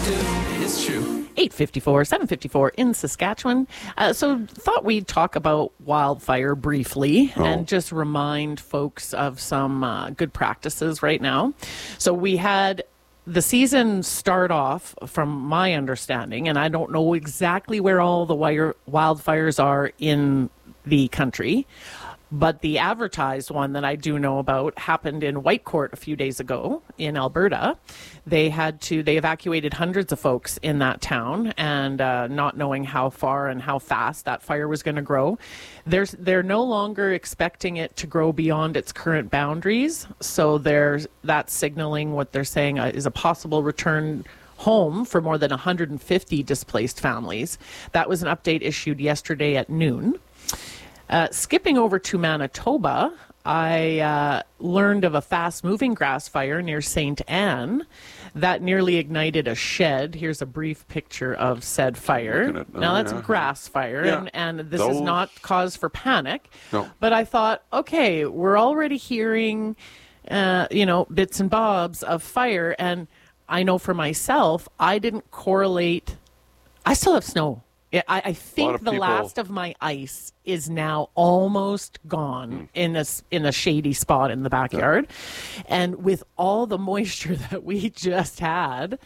It's true. 8:54, 7:54 in Saskatchewan. So thought we'd talk about wildfire briefly and just remind folks of some good practices right now. So we had the season start off, from my understanding, and I don't know exactly where all the wildfires are in the country, but the advertised one that I do know about happened in Whitecourt a few days ago in Alberta. They evacuated hundreds of folks in that town, and not knowing how far and how fast that fire was going to grow. They're no longer expecting it to grow beyond its current boundaries. So that's signaling what they're saying is a possible return home for more than 150 displaced families. That was an update issued yesterday at noon. Skipping over to Manitoba, I learned of a fast-moving grass fire near St. Anne that nearly ignited a shed. Here's a brief picture of said fire. Now, that's a grass fire, and this is not cause for panic. No. But I thought, okay, we're already hearing, bits and bobs of fire, and I know for myself, I didn't correlate. I still have snow. I think the last of my ice is now almost gone in a shady spot in the backyard. Yeah. And with all the moisture that we just had,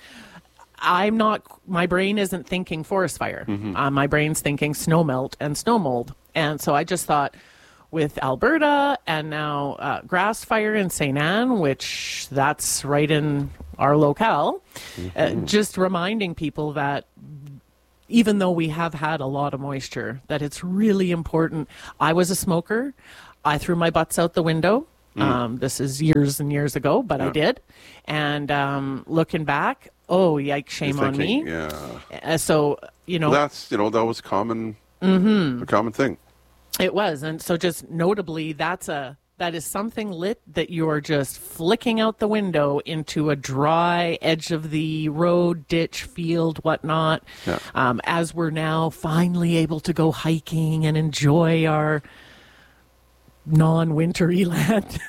my brain isn't thinking forest fire. My brain's thinking snow melt and snow mold. And so I just thought, with Alberta and now grass fire in St. Anne, which that's right in our locale, just reminding people that even though we have had a lot of moisture, that it's really important. I was a smoker. I threw my butts out the window. This is years and years ago, but I did. And looking back, yikes, shame on me. Yeah. So, That's, that was common, a common thing. It was. And so just notably, that is something lit that you're just flicking out the window into a dry edge of the road, ditch, field, whatnot. Yeah. As we're now finally able to go hiking and enjoy our non-wintery land.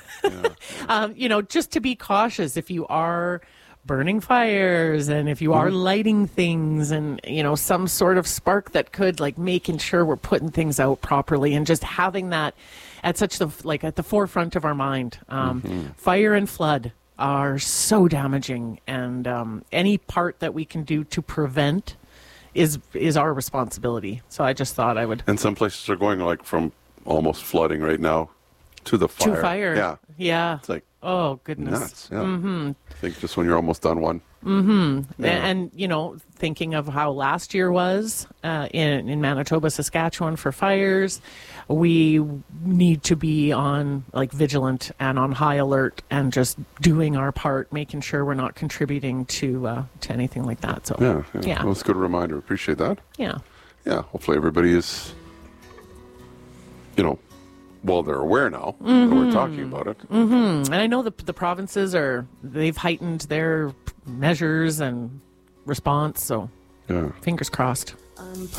Just to be cautious if you are burning fires and if you are lighting things and, some sort of spark that could, like, making sure we're putting things out properly and just having that at at the forefront of our mind. Fire and flood are so damaging, and any part that we can do to prevent is our responsibility. So I just thought I would. And some places are going from almost flooding right now to the fire. To fire. Yeah. It's like, oh, goodness. Nuts. Yeah. I think just when you're almost done one. Yeah. And, thinking of how last year was in Manitoba, Saskatchewan for fires, we need to be on vigilant and on high alert and just doing our part, making sure we're not contributing to anything like that. So yeah. Well, it's a good reminder. Appreciate that. Yeah. Yeah. Hopefully everybody is, they're aware now that we're talking about it. And I know the provinces they've heightened their measures and response, so fingers crossed.